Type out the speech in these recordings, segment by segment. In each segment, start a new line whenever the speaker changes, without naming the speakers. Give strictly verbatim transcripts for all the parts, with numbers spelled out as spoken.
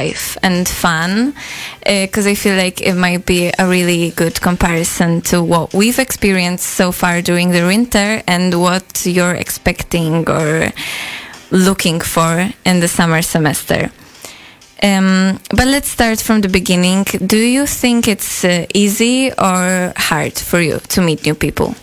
life and fun, because uh, I feel like it might be a really good comparison to what we've experienced so far during the winter and what you're expecting or looking for in the summer semester. Um, but let's start from the beginning. Do you think it's uh, easy or hard for you to meet new people?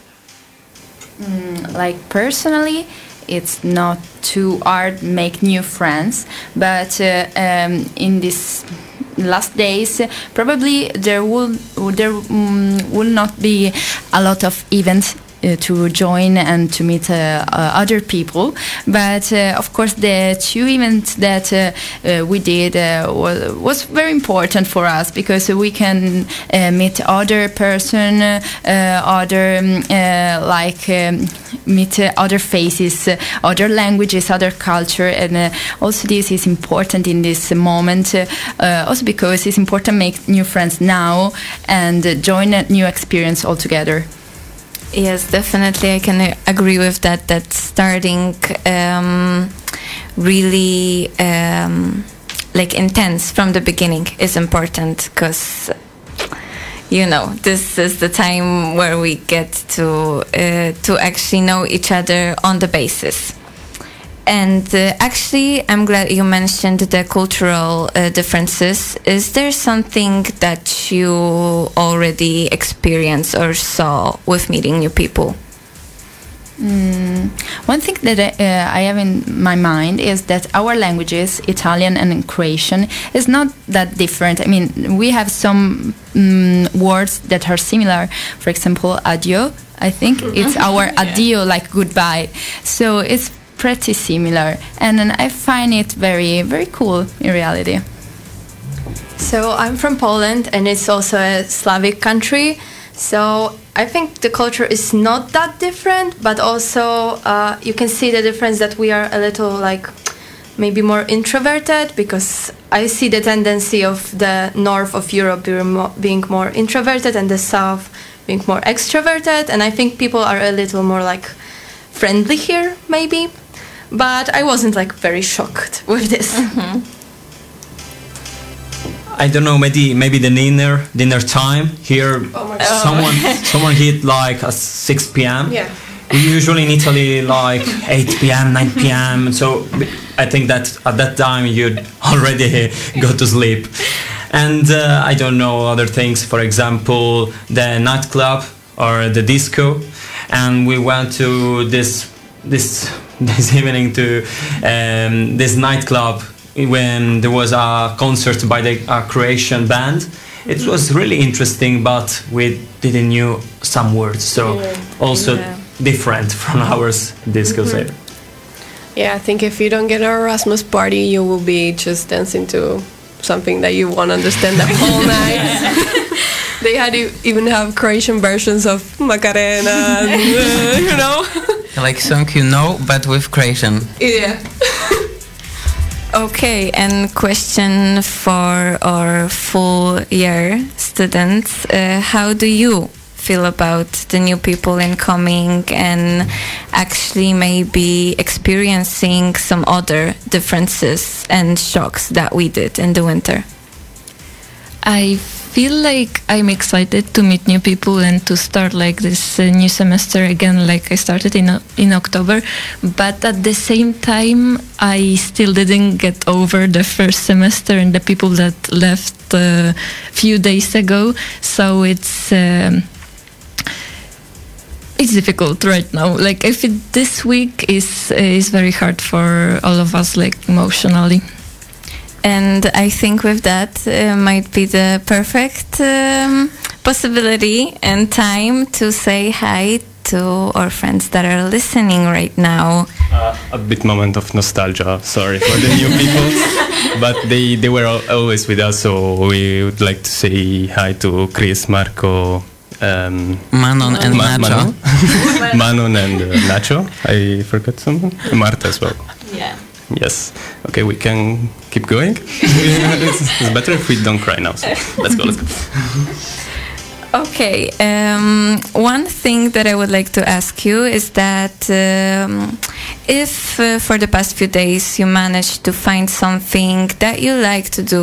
Mm, like personally, it's not too hard to make new friends, but uh, um, in these last days, probably there will there um, will not be a lot of events Uh, to join and to meet uh, uh, other people, but uh, of course the two events that uh, uh, we did uh, was, was very important for us, because we can uh, meet other person, uh, other um, uh, like um, meet uh, other faces, uh, other languages, other culture, and uh, also this is important in this moment, uh, uh, also because it's important to make new friends now and uh, join a new experience altogether.
Yes, definitely. I can agree with that, that starting um, really um, like intense from the beginning is important, because, you know, this is the time where we get to uh, to actually know each other on the basis. And uh, actually, I'm glad you mentioned the cultural uh, differences. Is there something that you already experienced or saw with meeting new people?
Mm, one thing that I, uh, I have in my mind is that our languages, Italian and Croatian, is not that different. I mean, we have some um, words that are similar. For example, addio. I think it's our yeah. addio, like goodbye. So it's pretty similar, and I find it very, very cool in reality.
So I'm from Poland, and it's also a Slavic country. So I think the culture is not that different, but also uh, you can see the difference that we are a little like maybe more introverted, because I see the tendency of the north of Europe being more introverted and the south being more extroverted, and I think people are a little more like friendly here, maybe. But I wasn't like very shocked with this.
Mm-hmm.
I don't know, maybe maybe the dinner dinner time here.
Oh my
God. Someone someone hit like at six p.m.
Yeah.
We usually in Italy like eight p.m., nine p.m. So I think that at that time you'd already go to sleep. And uh, I don't know other things. For example, the nightclub or the disco, and we went to this this. this evening to um, this nightclub when there was a concert by the uh, Croatian band. It was really interesting, but we didn't know some words, so yeah. also yeah. different from our disco.
Mm-hmm. Yeah, I think if you don't get an Erasmus party, you will be just dancing to something that you won't understand the whole night. They had to even have Croatian versions of Macarena, and, uh, you know.
Like song you know, but with Croatian.
Yeah.
Okay, and question for our full year students. Uh, how do you feel about the new people incoming and actually maybe experiencing some other differences and shocks that we did in the winter?
I feel like I'm excited to meet new people and to start like this uh, new semester again, like I started in uh, in October. But at the same time, I still didn't get over the first semester and the people that left a uh, few days ago. So it's um, it's difficult right now. Like I feel this week is uh, is very hard for all of us, like emotionally.
And I think with that uh, might be the perfect um, possibility and time to say hi to our friends that are listening right now.
Uh, a bit moment of nostalgia, sorry for the new people, but they, they were al- always with us, so we would like to say hi to Chris, Marco, um,
Manon and
Ma-
Nacho.
Manon, Manon and uh, Nacho. I forgot someone. Marta as well.
Yeah.
Yes. Okay, we can keep going. it's, it's better if we don't cry now. So let's go. Let's go.
Okay. Um, one thing that I would like to ask you is that um, if uh, for the past few days you managed to find something that you like to do